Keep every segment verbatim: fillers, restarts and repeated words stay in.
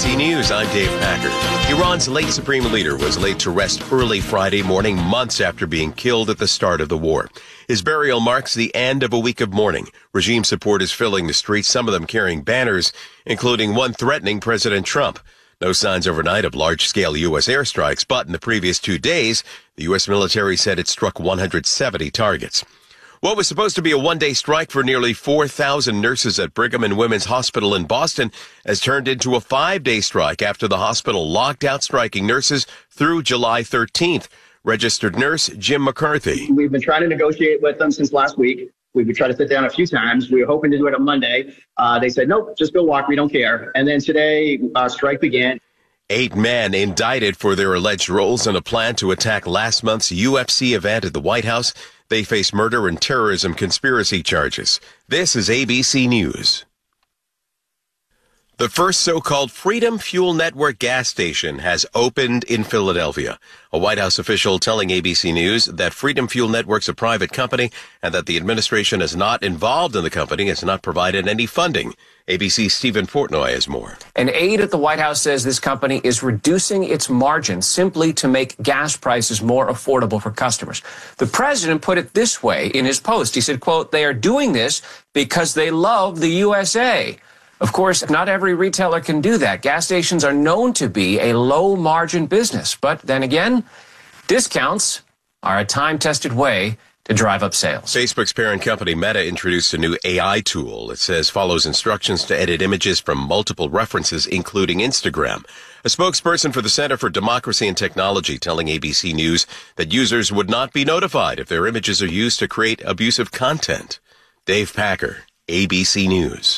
C News, I'm Dave Packer. Iran's late supreme leader was laid to rest early Friday morning, months after being killed at the start of the war. His burial marks the end of a week of mourning. Regime supporters filling the streets, some of them carrying banners, including one threatening President Trump. No signs overnight of large-scale U S airstrikes, but in the previous two days, the U S military said it struck one hundred seventy targets. What was supposed to be a one-day strike for nearly four thousand nurses at Brigham and Women's Hospital in Boston has turned into a five-day strike after the hospital locked out striking nurses through July thirteenth. Registered nurse Jim McCarthy. We've been trying to negotiate with them since last week. We've been trying to sit down a few times. We were hoping to do it on Monday. Uh, they said, nope, just go walk. We don't care. And then today, uh, strike began. Eight men indicted for their alleged roles in a plan to attack last month's U F C event at the White House. They face murder and terrorism conspiracy charges. This is A B C News. The first so-called Freedom Fuel Network gas station has opened in Philadelphia. A White House official telling A B C News that Freedom Fuel Network's a private company and that the administration is not involved in the company, has not provided any funding. A B C's Stephen Portnoy has more. An aide at the White House says this company is reducing its margins simply to make gas prices more affordable for customers. The president put it this way in his post. He said, quote, they are doing this because they love the U S A. Of course, not every retailer can do that. Gas stations are known to be a low-margin business. But then again, discounts are a time-tested way to drive up sales. Facebook's parent company Meta introduced a new A I tool. It says follows instructions to edit images from multiple references, including Instagram. A spokesperson for the Center for Democracy and Technology telling A B C News that users would not be notified if their images are used to create abusive content. Dave Packer, A B C News.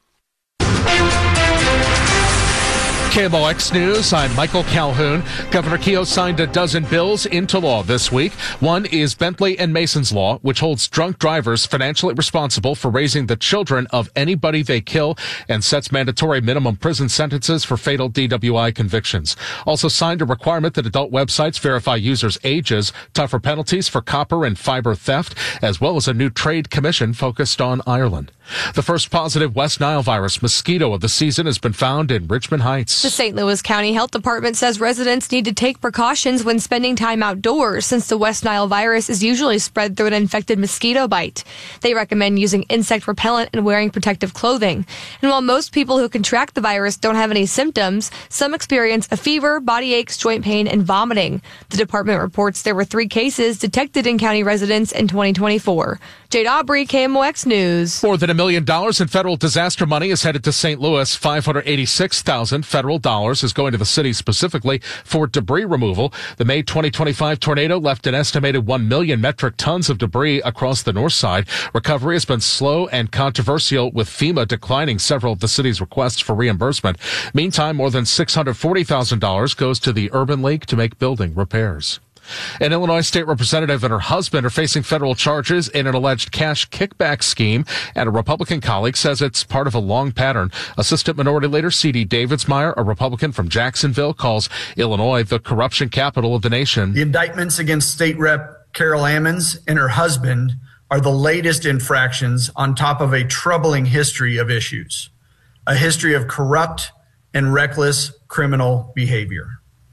K M O X News, I'm Michael Calhoun. Governor Keogh signed a dozen bills into law this week. One is Bentley and Mason's Law, which holds drunk drivers financially responsible for raising the children of anybody they kill and sets mandatory minimum prison sentences for fatal D W I convictions. Also signed a requirement that adult websites verify users' ages, tougher penalties for copper and fiber theft, as well as a new trade commission focused on Ireland. The first positive West Nile virus mosquito of the season has been found in Richmond Heights. The Saint Louis County Health Department says residents need to take precautions when spending time outdoors since the West Nile virus is usually spread through an infected mosquito bite. They recommend using insect repellent and wearing protective clothing. And while most people who contract the virus don't have any symptoms, some experience a fever, body aches, joint pain, and vomiting. The department reports there were three cases detected in county residents in twenty twenty-four. Jade Aubrey, K M O X News. More than a million dollars in federal disaster money is headed to Saint Louis. five hundred eighty-six thousand federal dollars is going to the city specifically for debris removal. The May twenty twenty-five tornado left an estimated one million metric tons of debris across the north side. Recovery has been slow and controversial, with FEMA declining several of the city's requests for reimbursement. Meantime, more than six hundred forty thousand dollars goes to the Urban League to make building repairs. An Illinois state representative and her husband are facing federal charges in an alleged cash kickback scheme, and a Republican colleague says it's part of a long pattern. Assistant Minority Leader C D Davidsmeyer, a Republican from Jacksonville, calls Illinois the corruption capital of the nation. The indictments against State Rep Carol Ammons and her husband are the latest infractions on top of a troubling history of issues, a history of corrupt and reckless criminal behavior.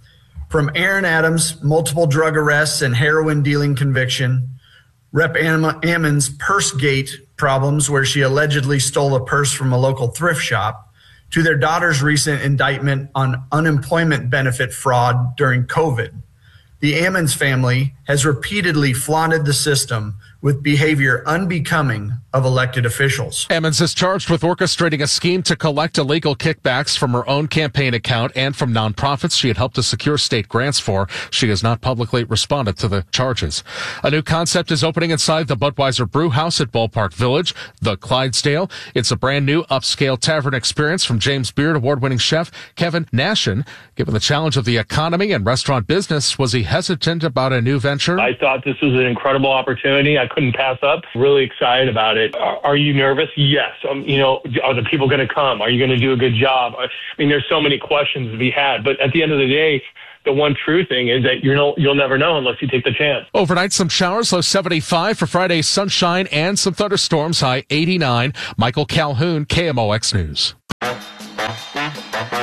From Aaron Adams' multiple drug arrests and heroin dealing conviction, Rep Ammons' Pursegate problems where she allegedly stole a purse from a local thrift shop, to their daughter's recent indictment on unemployment benefit fraud during COVID. The Ammons family has repeatedly flaunted the system with behavior unbecoming of elected officials. Ammons is charged with orchestrating a scheme to collect illegal kickbacks from her own campaign account and from nonprofits she had helped to secure state grants for. She has not publicly responded to the charges. A new concept is opening inside the Budweiser Brew House at Ballpark Village, the Clydesdale. It's a brand new upscale tavern experience from James Beard award-winning chef Kevin Nashin. Given the challenge of the economy and restaurant business, was he hesitant about a new venture? I thought this was an incredible opportunity. I couldn't pass up. Really excited about it. Are, are you nervous? Yes. Um, you know, are the people going to come? Are you going to do a good job? I mean, there's so many questions to be had. But at the end of the day, the one true thing is that you're no, you'll never know unless you take the chance. Overnight, some showers, low seventy-five. For Friday, sunshine and some thunderstorms, high eighty-nine. Michael Calhoun, K M O X News.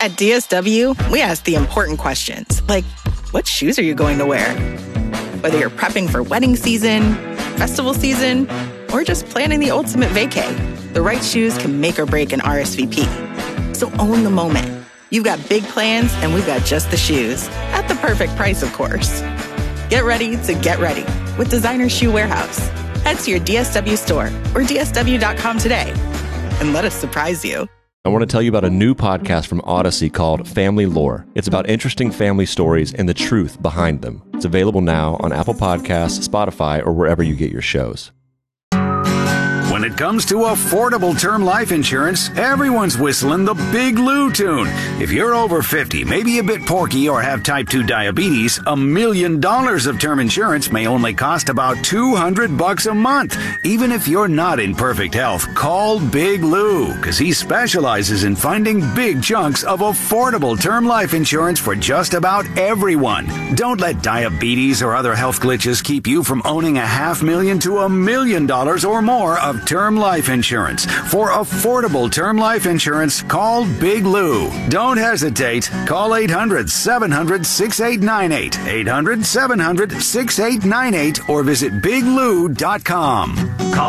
At D S W, we ask the important questions, like, what shoes are you going to wear? Whether you're prepping for wedding season, festival season, or just planning the ultimate vacay, the right shoes can make or break an R S V P. So own the moment. You've got big plans, and we've got just the shoes. At the perfect price, of course. Get ready to get ready with Designer Shoe Warehouse. Head to your D S W store or D S W dot com today and let us surprise you. I want to tell you about a new podcast from Odyssey called Family Lore. It's about interesting family stories and the truth behind them. It's available now on Apple Podcasts, Spotify, or wherever you get your shows. When it comes to affordable term life insurance, everyone's whistling the Big Lou tune. If you're over fifty, maybe a bit porky, or have type two diabetes, a million dollars of term insurance may only cost about two hundred bucks a month. Even if you're not in perfect health, call Big Lou, because he specializes in finding big chunks of affordable term life insurance for just about everyone. Don't let diabetes or other health glitches keep you from owning a half million to a million dollars or more of term life insurance. For affordable term life insurance, call Big Lou. Don't hesitate. Call eight hundred, seven hundred, six eight nine eight, eight hundred, seven hundred, six eight nine eight, or visit big lou dot com. Call